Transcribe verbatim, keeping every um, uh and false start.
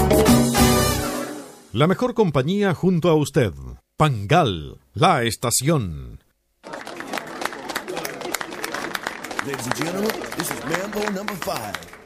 La mejor compañía junto a usted. Pangal, la estación. Ladies and gentlemen, this is Mambo number five.